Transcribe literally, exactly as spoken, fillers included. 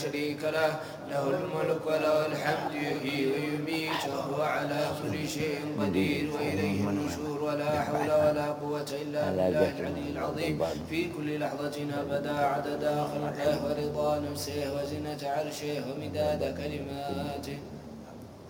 شريك له له الملك وله الحمد يحيي ويميت وهو على كل شيء قدير وإليه النشور ولا حول ولا قوة إلا بالله العلي العظيم في كل لحظة أبدا عدد خلقه ورضا نفسه وزنة عرشه ومداد كلماته.